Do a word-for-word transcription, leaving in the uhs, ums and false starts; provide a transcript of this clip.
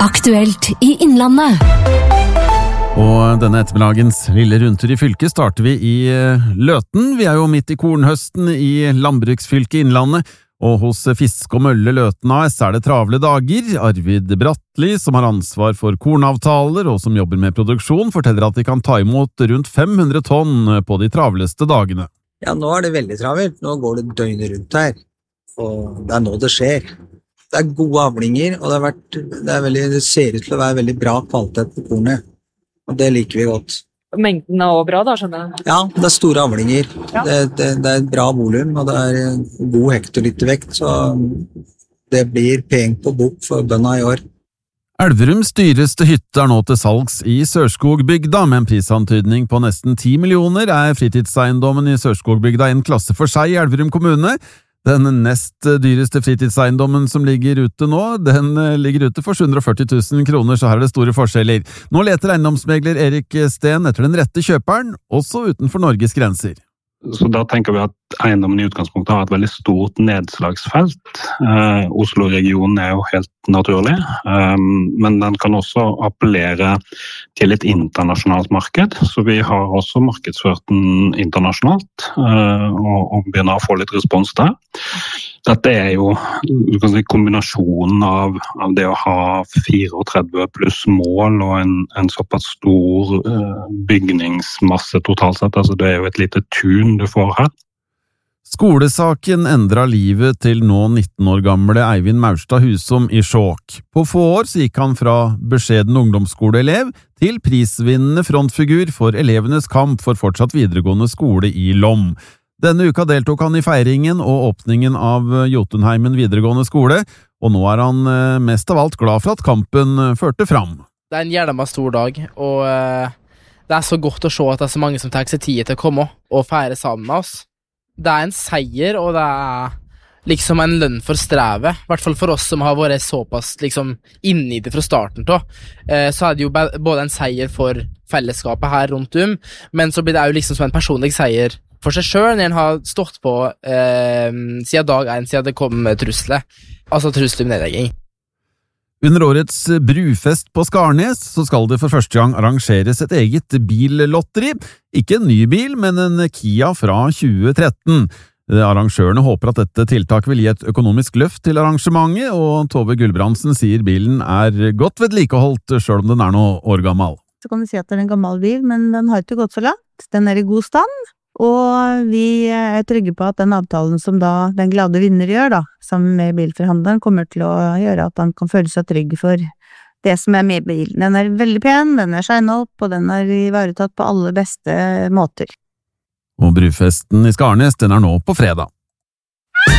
Aktuelt i Innlandet. Og denne ettermiddagens lille rundtur i fylket starter vi i Løten. Vi er jo midt i kornhøsten i landbruksfylket Innlandet, og hos Fisk og Mølle Løten A S er det travle dager. Arvid Brattli, som har ansvar for kornavtaler og som jobber med produksjon, forteller at de kan ta imot rundt fem hundre tonn på de travleste dagene. Ja, nå er det veldig travelt. Nå går det døgnet rundt her, og det er nå det skjer. Det er gode avlinger, og det, har vært, det, er veldig, det ser ut til å være veldig bra kvalitet på kornet, og det liker vi godt. Mengden er også bra da, skjønner jeg? Ja, det er store avlinger. Ja. Det, det, det er et bra volum, og det er god hektolitervekt, så det blir pent på bok for bønda i år. Elverums dyreste hytte er nå til salgs i Sørskogbygda, med en prisantydning på nesten ti millioner er fritidseiendommen i Sørskogbygda en klasse for seg i Elverum kommune. Den nest dyreste fritidseiendommen som ligger ute nå, den ligger ute for sju hundre og førti tusen kroner, så her er det store forskjeller. Nå leter eiendomsmegler Erik Steen etter den rette kjøperen, også utenfor Norges grenser. Så da tenker vi at eiendommen i utgangspunktet har et veldig stort nedslagsfelt. Eh, Oslo-regionen er jo helt naturlig, eh, men den kan også appellere til et internasjonalt marked, så vi har også markedsført den internasjonalt, eh, og, og begynner å få litt respons der. Dette er jo du kan si, kombinasjonen av, av det å ha tretifire pluss mål og en, en såpass stor uh, bygningsmasse totalt sett. Altså, det er jo et lite tun du får her. Skolesaken endret livet til nå nitten år gamle Eivind Maurstad Husom i Skjåk. På få år så gikk han fra beskjeden ungdomsskoleelev til prisvinnende frontfigur for elevenes kamp for fortsatt videregående skole i Lom. Denne uka deltok han i feiringen og åpningen av Jotunheimen videregående skole, og nå er han mest av alt glad for at kampen førte fram. Det er en jævla stor dag, og uh, det er så godt å se at det er så mange som tar seg tid til å komme og feire sammen med oss. Det er en seier, og det er liksom en lønn for strevet, i hvert fall for oss som har vært såpass liksom, inne i det fra starten til. Uh, så er det jo både en seier for fellesskapet her rundt om, men så blir det jo liksom som en personlig seier for seg selv, når en har stått på eh, siden dag en, siden det kom trusler, altså trusler om nedlegging. Under årets brufest på Skarnes så skal det for første gang arrangeres et eget billotteri. Ikke en ny bil, men en Kia fra tjue tretten. Arrangørene håper at dette tiltak vil gi et økonomisk løft til arrangementet, og Tove Gulbrandsen sier bilen er godt vedlikeholdt, selv om den er noe år gammel. Så kan vi si at det er en gammel bil, men den har ikke gått så langt. Den er i god stand. Og vi er trygge på at den avtalen som da den glade vinner gjør da, sammen med bilforhandleren, kommer til å gjøre at han kan føle seg trygg for det som er med bilen. Den er veldig pen, den er shine opp, og den er ivaretatt på alle beste måter. Og brufesten i Skarnes, den er nå på fredag.